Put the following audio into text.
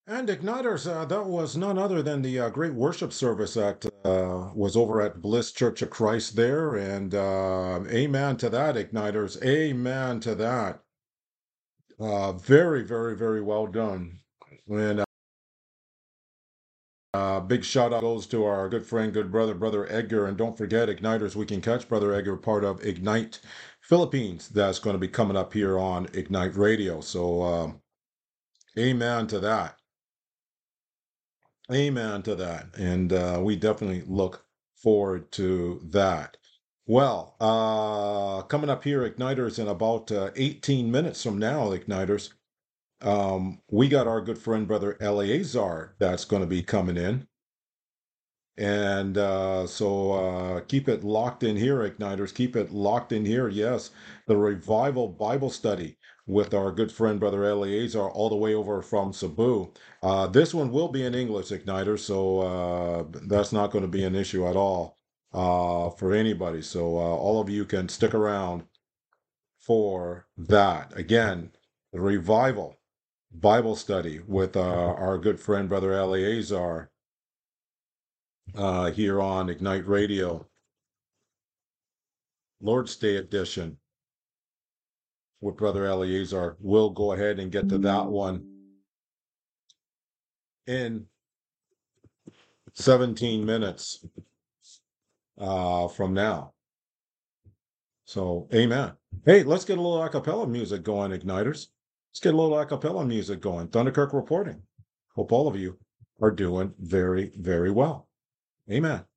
And Igniters, that was none other than the great worship service that was over at Bliss Church of Christ there. And amen to that, Igniters. Amen to that. Very, very, very well done. And big shout out goes to our good friend, good brother, Brother Edgar. And don't forget, Igniters, we can catch Brother Edgar, part of Ignite Philippines. That's going to be coming up here on Ignite Radio. So, amen to that. Amen to that. And we definitely look forward to that. Well, coming up here, Igniters, in about 18 minutes from now, Igniters, we got our good friend, Brother Eleazar, that's going to be coming in. And keep it locked in here, Igniters. Keep it locked in here. Yes, the Revival Bible Study with our good friend, Brother Eleazar, all the way over from Cebu. This one will be in English, Igniters, so that's not going to be an issue at all for anybody. So all of you can stick around for that. Again, the Revival Bible Study with our good friend, Brother Eleazar, here on Ignite Radio, Lord's Day edition with Brother Eleazar. We'll go ahead and get to that one in 17 minutes from now. So, amen. Hey, let's get a little a cappella music going, Igniters. Let's get a little a cappella music going. Thunderkirk reporting. Hope all of you are doing very, very well. Amen.